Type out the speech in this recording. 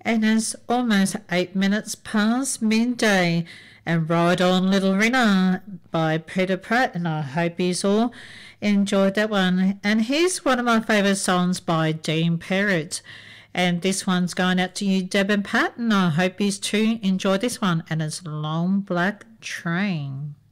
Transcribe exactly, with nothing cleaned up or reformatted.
And it's almost eight minutes past midday. And Ride On Little Rinner by Peter Pratt. And I hope you all enjoyed that one. And here's one of my favourite songs by Dean Perrott. And this one's going out to you, Deb and Pat. And I hope you too enjoy this one. And it's Long Black Train.